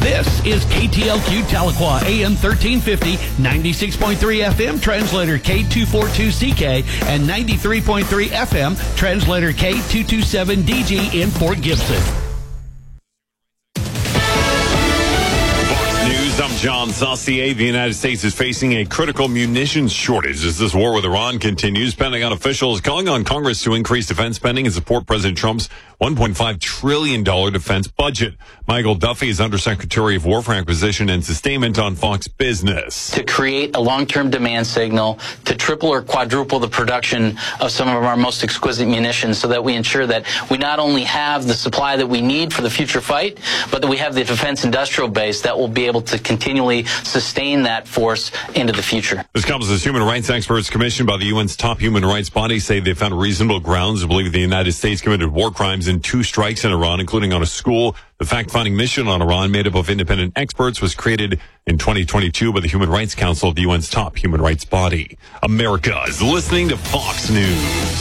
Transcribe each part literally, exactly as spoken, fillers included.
This is K T L Q Tahlequah, A M thirteen fifty, ninety-six point three F M, translator K two forty-two C K, and ninety-three point three F M, translator K two twenty-seven D G in Fort Gibson. I'm John Saucier. The United States is facing a critical munitions shortage as this war with Iran continues. Pentagon officials calling on Congress to increase defense spending and support President Trump's one point five trillion dollars defense budget. Michael Duffy is Undersecretary of War for Acquisition and Sustainment on Fox Business. To create a long-term demand signal, to triple or quadruple the production of some of our most exquisite munitions so that we ensure that we not only have the supply that we need for the future fight, but that we have the defense industrial base that will be able to continually sustain that force into the future. This comes as human rights experts commissioned by the U N's top human rights body say they found reasonable grounds to believe the United States committed war crimes in two strikes in Iran, including on a school. The fact-finding mission on Iran, made up of independent experts, was created in twenty twenty-two by the Human Rights Council, the U N's top human rights body. America is listening to Fox News.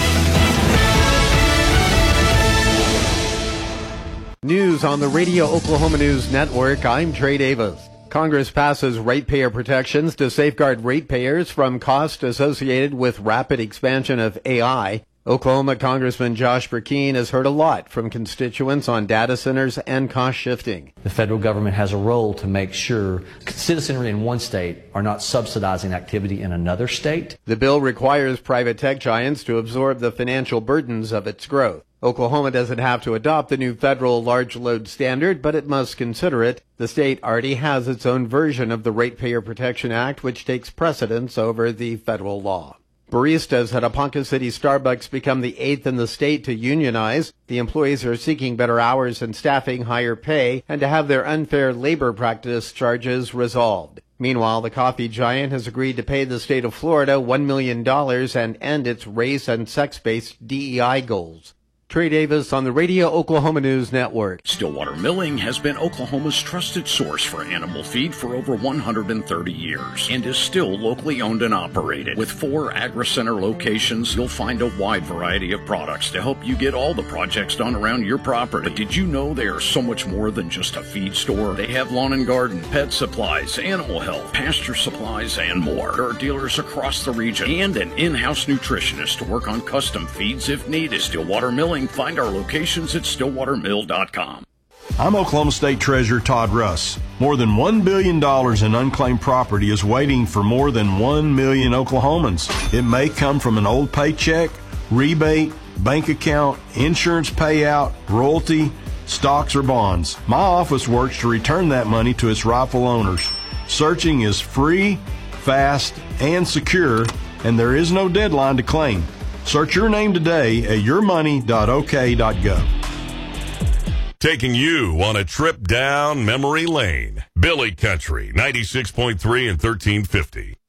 News on the Radio Oklahoma News Network. I'm Trey Davis. Congress passes ratepayer protections to safeguard ratepayers from costs associated with rapid expansion of A I. Oklahoma Congressman Josh Burkeen has heard a lot from constituents on data centers and cost shifting. The federal government has a role to make sure citizenry in one state are not subsidizing activity in another state. The bill requires private tech giants to absorb the financial burdens of its growth. Oklahoma doesn't have to adopt the new federal large load standard, but it must consider it. The state already has its own version of the Ratepayer Protection Act, which takes precedence over the federal law. Baristas at a Ponca City Starbucks become the eighth in the state to unionize. The employees are seeking better hours and staffing, higher pay, and to have their unfair labor practice charges resolved. Meanwhile, the coffee giant has agreed to pay the state of Florida one million dollars and end its race and sex-based D E I goals. Trey Davis on the Radio Oklahoma News Network. Stillwater Milling has been Oklahoma's trusted source for animal feed for over one hundred thirty years and is still locally owned and operated. With four AgriCenter locations, you'll find a wide variety of products to help you get all the projects done around your property. But did you know they are so much more than just a feed store? They have lawn and garden, pet supplies, animal health, pasture supplies, and more. There are dealers across the region and an in-house nutritionist to work on custom feeds if needed. Stillwater Milling. Find our locations at stillwater mill dot com. I'm Oklahoma State Treasurer Todd Russ. More than one billion dollars in unclaimed property is waiting for more than one million Oklahomans. It may come from an old paycheck, rebate, bank account, insurance payout, royalty, stocks, or bonds. My office works to return that money to its rightful owners. Searching is free, fast, and secure, and there is no deadline to claim. Search your name today at your money dot o k dot gov. Taking you on a trip down memory lane. Billy Country, ninety-six point three and thirteen fifty.